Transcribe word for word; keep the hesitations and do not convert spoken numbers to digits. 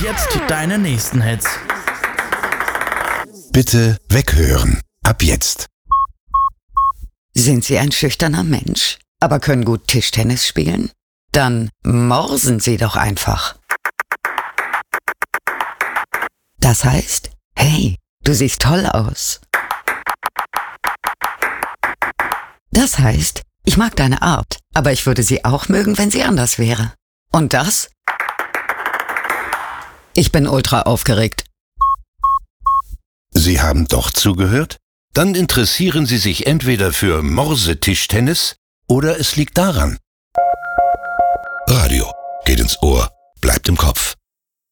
jetzt deine nächsten Hits. Bitte weghören. Ab jetzt. Sind Sie ein schüchterner Mensch, aber können gut Tischtennis spielen? Dann morsen Sie doch einfach. Das heißt, hey, du siehst toll aus. Das heißt, ich mag deine Art, aber ich würde sie auch mögen, wenn sie anders wäre. Und das? Ich bin ultra aufgeregt. Sie haben doch zugehört? Dann interessieren Sie sich entweder für Morsetischtennis oder es liegt daran. Radio geht ins Ohr, bleibt im Kopf.